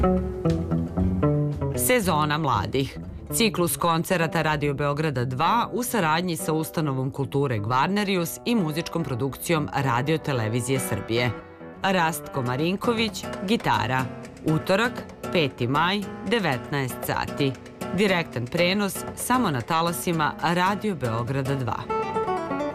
Sezona mladih. Ciklus koncerata Radio Beograda 2 u saradnji sa Ustanovom kulture Gvarnerius i muzičkom produkcijom Radio Televizije Srbije. Rastko Marinković, gitara. Utorak, 5. maj, 19 sati. Direktan prenos samo na talasima Radio Beograda 2.